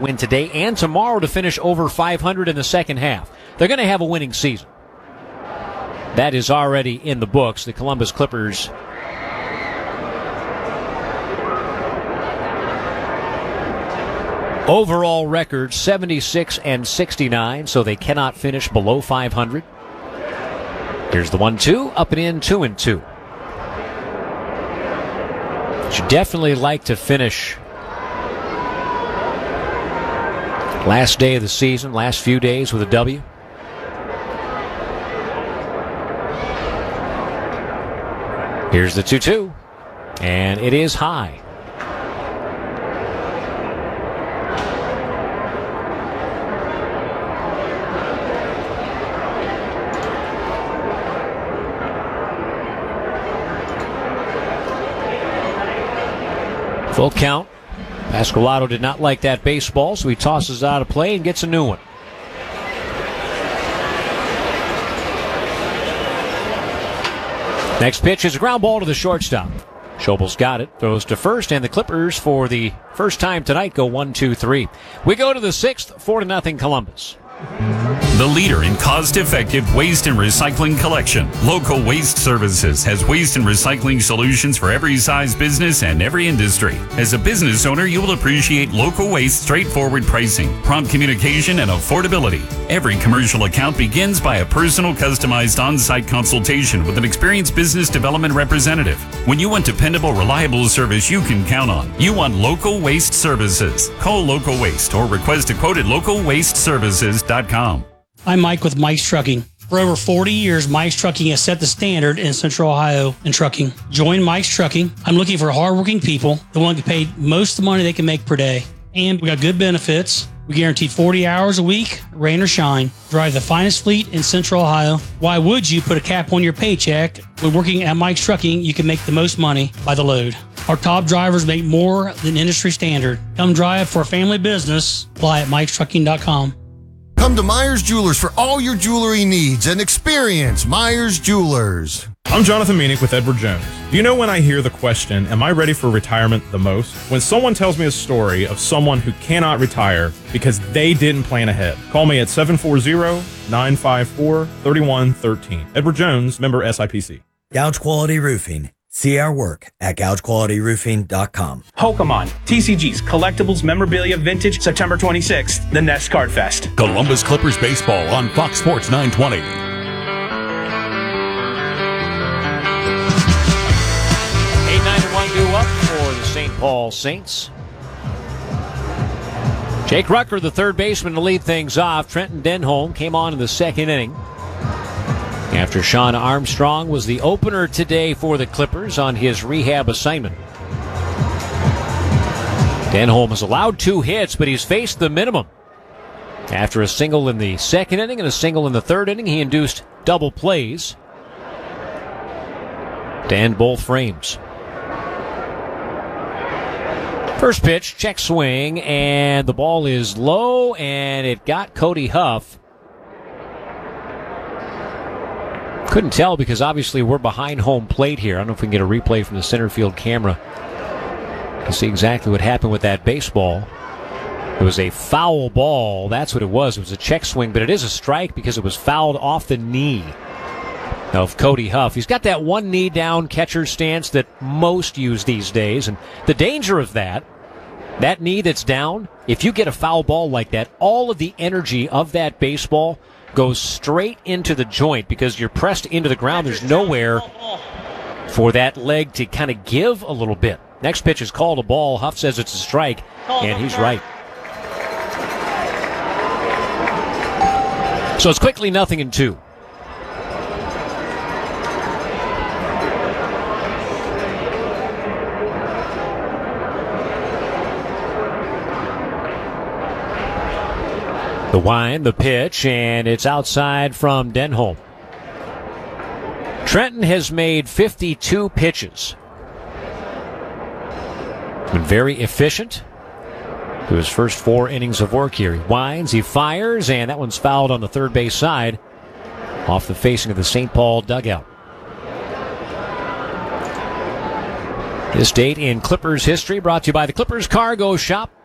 win today and tomorrow to finish over 500 in the second half. They're going to have a winning season. That is already in the books. The Columbus Clippers overall record 76-69, so they cannot finish below 500. Here's the 1-2, up and in, 2-2. Should definitely like to finish last day of the season, last few days with a W. Here's the 2-2, and it is high. Full count. Pasqualado did not like that baseball, so he tosses out of play and gets a new one. Next pitch is a ground ball to the shortstop. Schobel's got it, throws to first, and the Clippers, for the first time tonight, go 1-2-3. We go to the sixth, 4-0 Columbus. The leader in cost-effective waste and recycling collection, Local Waste Services has waste and recycling solutions for every size business and every industry. As a business owner, you will appreciate Local Waste straightforward pricing, prompt communication, and affordability. Every commercial account begins by a personal, customized on-site consultation with an experienced business development representative. When you want dependable, reliable service you can count on, you want Local Waste Services. Call Local Waste or request a quote at localwasteservices.com. I'm Mike with Mike's Trucking. For over 40 years, Mike's Trucking has set the standard in Central Ohio in trucking. Join Mike's Trucking. I'm looking for hardworking people that want to get paid most of the money they can make per day. And we got good benefits. We guarantee 40 hours a week, rain or shine. Drive the finest fleet in Central Ohio. Why would you put a cap on your paycheck? When working at Mike's Trucking, you can make the most money by the load. Our top drivers make more than industry standard. Come drive for a family business. Apply at Mike'sTrucking.com. Come to Myers Jewelers for all your jewelry needs and experience Myers Jewelers. I'm Jonathan Meanick with Edward Jones. Do you know when I hear the question, am I ready for retirement the most? When someone tells me a story of someone who cannot retire because they didn't plan ahead. Call me at 740-954-3113. Edward Jones, member SIPC. Gouge Quality Roofing. See our work at gougequalityroofing.com. Pokemon, TCG's Collectibles Memorabilia Vintage, September 26th, the Nest Card Fest. Columbus Clippers Baseball on Fox Sports 920. 8-9-1 due up for the St. Paul Saints. Jake Rucker, the third baseman, to lead things off. Trenton Denholm came on in the second inning after Sean Armstrong was the opener today for the Clippers on his rehab assignment. Denholm has allowed 2 hits, but he's faced the minimum. After a single in the second inning and a single in the third inning, he induced double plays to end both frames. First pitch, check swing, and the ball is low, and it got Cody Huff. Couldn't tell because obviously we're behind home plate here. I don't know if we can get a replay from the center field camera to see exactly what happened with that baseball. It was a foul ball. That's what it was. It was a check swing, but it is a strike because it was fouled off the knee of Cody Huff. He's got that one knee down catcher stance that most use these days, and the danger of that knee that's down, if you get a foul ball like that, all of the energy of that baseball goes straight into the joint because you're pressed into the ground. There's nowhere for that leg to kind of give a little bit. Next pitch is called a ball. Huff says it's a strike, and he's right. So it's quickly 0-2. The wind, the pitch, and it's outside from Denholm. Trenton has made 52 pitches. Been very efficient through his first 4 innings of work here. He winds, he fires, and that one's fouled on the third base side off the facing of the St. Paul dugout. This date in Clippers history brought to you by the Clippers Cargo Shop.